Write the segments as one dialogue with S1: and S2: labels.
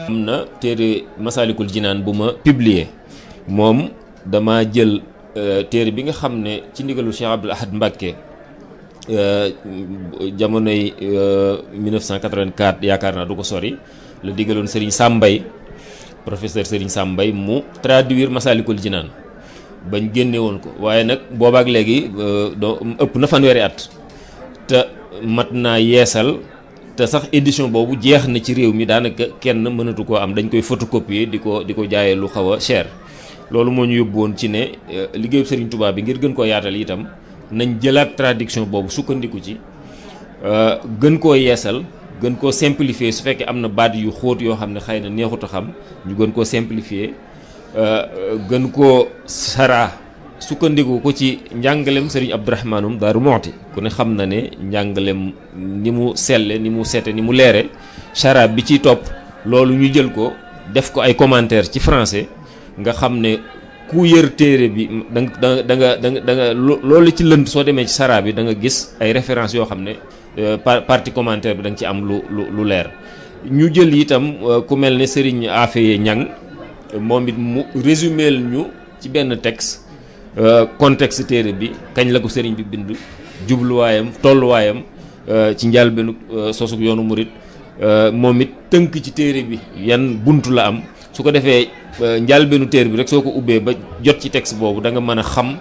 S1: am na téere Masaalikul Jinaan bu ma publier moom dama jël téere bi nga xam ne ci ndigalu Cheikh Abdoul Ahad Mbacké jamonoy 1984 yaakaar naa du ko sori la digaloon Serigne Sambay professeur Serigne Sambay mu traduire Masaalikul Jinaan bañ génne woon ko waaye nag boobaak léegi ëpp na fanweeri at te mat naa yeesal te sax édition boobu jeex na ci réew mi daanaka kenn mënatu koo am dañ koy photocopier di ko jaayee lu xaw a cher loolu moo ñu yóbbu woon ci ne liggéeyu Serigne Touba bi ngir gën koo yaatal itam nañ jëlaat traduction boobu sukkandiku ci gën koo yeesal gën koo simplifier su fekkee am na baat yu xóot yoo xam ne xëy na neexut a xam ñu gën koo simplifier gën koo saraa sukkandiku ko ci njàngalem Serigne Abdourahmanum Daaru Muxti ku ne xam na ne njàngalem ni mu selle ni mu sete ni mu leere saraa bi ciy topp loolu ñu jël ko def ko ay commentaire ci français nga xam ne ku yër téere bi da nga loolu ci lënd soo demee ci saraa bi da nga gis ay références yoo xam ne partie commentaire bi da nga ci am lu leer ñu jël itam ku mel ne Serigne Afeye Ñang moom it mu résumé ñu ci benn texte contexte téere bi kañ la ko Serigne bi bind jubluwaayam tolluwaayam ci njëlbéenu sosug yoonu murit moom it tënk ci téere bi yan buntu la am su ko defee njëlbéenu téere bi rek soo ko ubbee ba jot ci texte boobu da nga mën a xam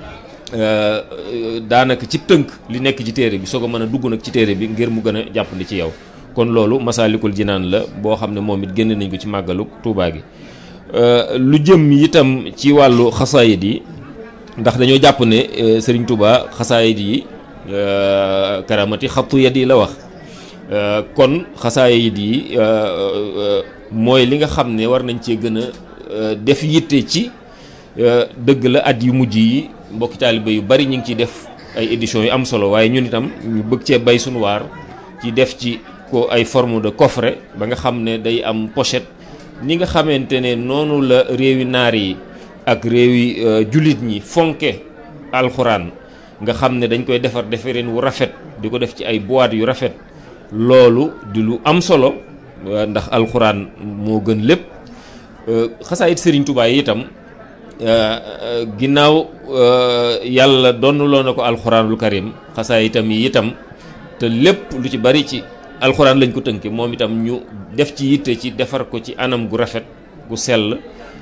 S1: daanaka ci tënk li nekk ci téere bi soo ko mën a dugg nag ci téere bi ngir mu gën a jàppandi ci yow kon loolu Masaalikul Jinaan la boo xam ne moom it génne nañ ko ci màggalu Tuubaa gi lu jëm itam ci wàllu xasaayid yi ndax dañoo jàpp ne Serigne Touba xasaayid yi karamati xattu yad yi la wax kon xasaayid yi mooy li nga xam ne war nañ cee gën a def yitte ci dëgg la at yu mujj yi mbokki taalibe yu bari ñu ngi ciy def ay éditions yu am solo waaye ñun itam ñu bëgg cee bay sunu waar ci def ci ko ay forme de coffret ba nga xam ne day am pochette ni nga xamante ne noonu la réewi naar yi ak réewi jullit ñi fonke alxuraan nga xam ne dañ koy defareen wu rafet di ko def ci ay boîte yu rafet loolu di lu am solo ndax alxuraan moo gën lépp xasaayit Serigne Touba yi itam ginnaaw yàlla donnuloo na ko alxuraanul karim xasaayitam yi itam te lépp lu ci bari ci alxuraan lañ ko tënke moom itam ñu def ci yitte ci defar ko ci anam gu rafet gu sell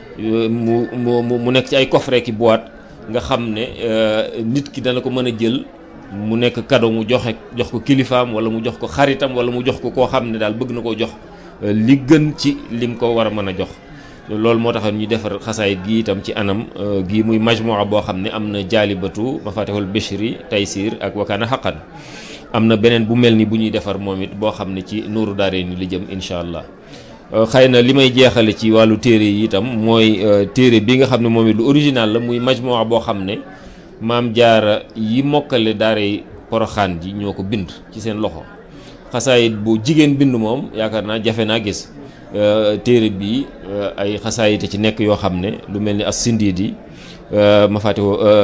S1: mu nekk ci ay coffret ki boîte nga xam ne nit ki dana ko mën a jël mu nekk cadeau mu jox ko kilifaam wala mu jox ko xaritam wala mu jox ko koo xam ne daal bëgg na koo jox li gën ci lim ko war a mën a jox loolu moo tax ñu defar xasaayit gi itam ci anam gi muy majmua boo xam ne am na jaalibatu mafatihul bishri taysir ak wakaana xaqan am na beneen bu mel ni bu ñuy defar moom it boo xam ne ci nuuru daare ni li jëm incha allah xëy na li may jeexale ci wàllu téere yi itam mooy téere bi nga xam ne moom it lu original la muy majmua boo xam ne maam jaara yi mokkale daare poroxaan ji ñoo ko bind ci seen loxo xasaayit bu jigéen bind moom yaakaar naa jafe naa gis téere bi ay xasaayite ci nekk yoo xam ne lu mel ni as sindiidi mafaatihu